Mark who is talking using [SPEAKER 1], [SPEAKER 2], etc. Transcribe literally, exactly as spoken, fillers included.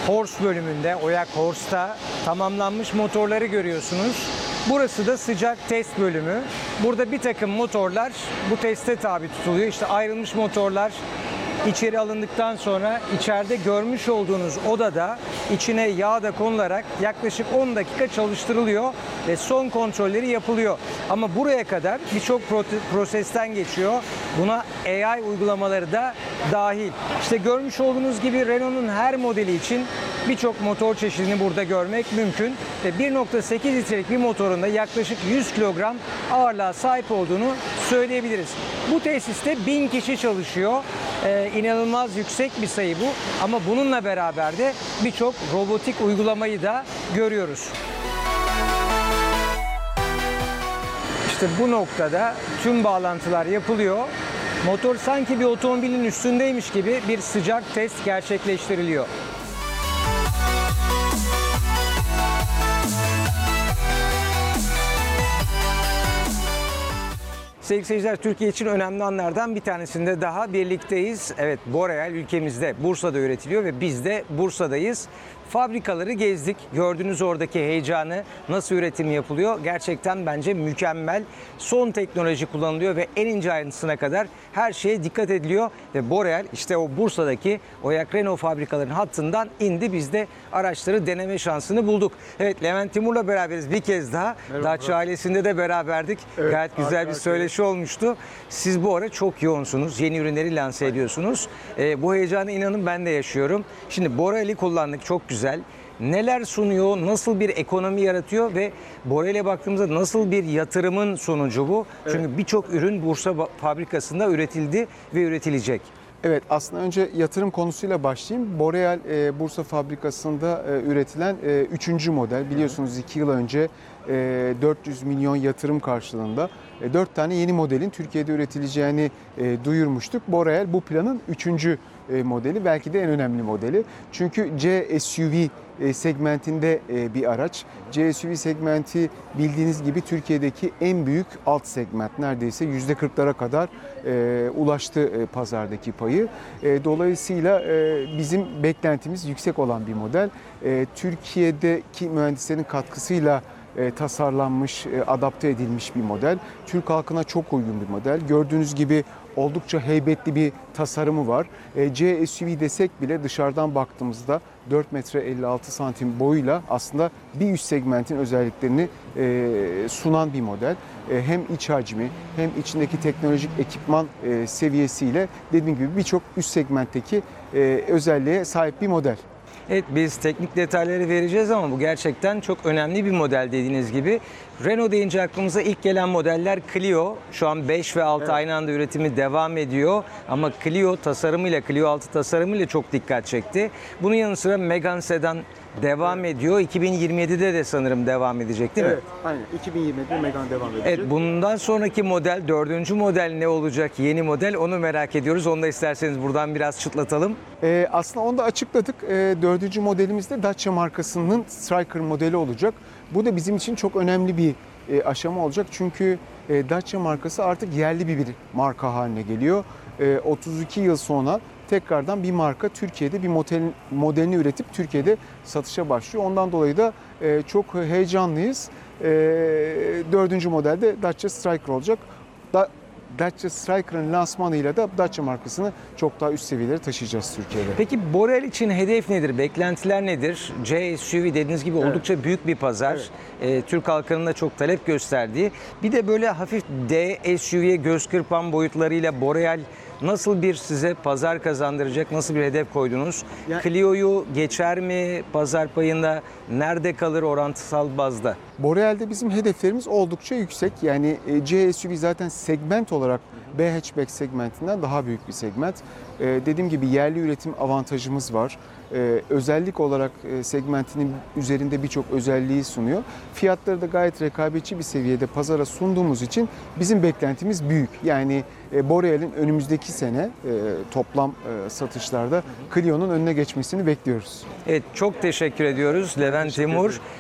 [SPEAKER 1] Horse bölümünde, Oyak Horse'ta tamamlanmış motorları görüyorsunuz. Burası da sıcak test bölümü. Burada bir takım motorlar bu teste tabi tutuluyor. İşte ayrılmış motorlar içeri alındıktan sonra içeride görmüş olduğunuz odada içine yağ da konularak yaklaşık on dakika çalıştırılıyor ve son kontrolleri yapılıyor. Ama buraya kadar birçok prosesten geçiyor. Buna A I uygulamaları da dahil. İşte görmüş olduğunuz gibi Renault'un her modeli için birçok motor çeşidini burada görmek mümkün. Ve bir nokta sekiz litrelik bir motorun da yaklaşık yüz kilogram ağırlığa sahip olduğunu söyleyebiliriz. Bu tesiste bin kişi çalışıyor. Ee, inanılmaz yüksek bir sayı bu. Ama bununla beraber de birçok robotik uygulamayı da görüyoruz. İşte bu noktada tüm bağlantılar yapılıyor. Motor sanki bir otomobilin üstündeymiş gibi bir sıcak test gerçekleştiriliyor. Sevgili seyirciler, Türkiye için önemli anlardan bir tanesinde daha birlikteyiz. Evet, Boreal ülkemizde, Bursa'da üretiliyor ve biz de Bursa'dayız. Fabrikaları gezdik. Gördüğünüz oradaki heyecanı, nasıl üretim yapılıyor? Gerçekten bence mükemmel. Son teknoloji kullanılıyor ve en ince ayrıntısına kadar her şeye dikkat ediliyor. Ve Boreal işte o Bursa'daki Oyak Renault fabrikalarının hattından indi. Biz de araçları deneme şansını bulduk. Evet, Levent Timur'la beraberiz bir kez daha. Dacia ailesinde de beraberdik. Evet, gayet güzel harika bir söyleşi olmuştu. Siz bu ara çok yoğunsunuz. Yeni ürünleri lanse ediyorsunuz. Ee, bu heyecanı inanın ben de yaşıyorum. Şimdi Boreal'i kullandık. Çok güzel. Neler sunuyor, nasıl bir ekonomi yaratıyor ve Boreal'e baktığımızda nasıl bir yatırımın sonucu bu? Evet. Çünkü birçok ürün Bursa fabrikasında üretildi ve üretilecek.
[SPEAKER 2] Evet, aslında önce yatırım konusuyla başlayayım. Boreal e, Bursa fabrikasında e, üretilen e, üçüncü model. Biliyorsunuz iki yıl önce e, dört yüz milyon yatırım karşılığında e, dört tane yeni modelin Türkiye'de üretileceğini e, duyurmuştuk. Boreal bu planın üçüncü e, modeli, belki de en önemli modeli. Çünkü C S U V segmentinde bir araç. C S U V segmenti bildiğiniz gibi Türkiye'deki en büyük alt segment. Neredeyse yüzde kırklara kadar ulaştı pazardaki payı. Dolayısıyla bizim beklentimiz yüksek olan bir model. Türkiye'deki mühendislerin katkısıyla tasarlanmış, adapte edilmiş bir model. Türk halkına çok uygun bir model. Gördüğünüz gibi oldukça heybetli bir tasarımı var. C S U V desek bile dışarıdan baktığımızda dört metre elli altı santim boyuyla aslında bir üst segmentin özelliklerini sunan bir model. Hem iç hacmi hem içindeki teknolojik ekipman seviyesiyle dediğim gibi birçok üst segmentteki özelliğe sahip bir model.
[SPEAKER 1] Evet, biz teknik detayları vereceğiz ama bu gerçekten çok önemli bir model dediğiniz gibi. Renault deyince aklımıza ilk gelen modeller Clio. Şu an beş ve altı evet. Aynı anda üretimi devam ediyor. Ama Clio tasarımıyla, Clio altı tasarımıyla çok dikkat çekti. Bunun yanı sıra Megane Sedan devam evet. ediyor. iki bin yirmi yedide de sanırım devam edecek değil mi?
[SPEAKER 2] Evet, aynen. iki bin yirmi yedide Megane devam edecek.
[SPEAKER 1] Evet, bundan sonraki model, dördüncü model ne olacak? Yeni model, onu merak ediyoruz. Onu da isterseniz buradan biraz çıtlatalım.
[SPEAKER 2] Ee, aslında onu da açıkladık. Ee, dördüncü modelimiz de Dacia markasının Stryker modeli olacak. Bu da bizim için çok önemli bir e, aşama olacak. Çünkü e, Dacia markası artık yerli bir, bir marka haline geliyor. E, otuz iki yıl sonra tekrardan bir marka Türkiye'de bir modelin, modelini üretip Türkiye'de satışa başlıyor. Ondan dolayı da e, çok heyecanlıyız. E, dördüncü modelde Dacia Stryker olacak. Da, Dacia Stryker'ın lansmanıyla da Dacia markasını çok daha üst seviyelere taşıyacağız Türkiye'de.
[SPEAKER 1] Peki Boreal için hedef nedir? Beklentiler nedir? C S U V dediğiniz gibi evet. oldukça büyük bir pazar. Evet. Ee, Türk halkının da çok talep gösterdiği. Bir de böyle hafif D S U V'ye göz kırpan boyutlarıyla Boreal nasıl bir size pazar kazandıracak, nasıl bir hedef koydunuz? Yani, Clio'yu geçer mi pazar payında? Nerede kalır orantısal bazda?
[SPEAKER 2] Boreal'de bizim hedeflerimiz oldukça yüksek. Yani C S U V zaten segment olarak B hatchback segmentinden daha büyük bir segment. Ee, dediğim gibi yerli üretim avantajımız var. Ee, özellik olarak e, segmentinin üzerinde birçok özelliği sunuyor. Fiyatları da gayet rekabetçi bir seviyede pazara sunduğumuz için bizim beklentimiz büyük. Yani e, Boreal'in önümüzdeki sene e, toplam e, satışlarda Clio'nun önüne geçmesini bekliyoruz.
[SPEAKER 1] Evet, çok teşekkür ediyoruz Levent Timur.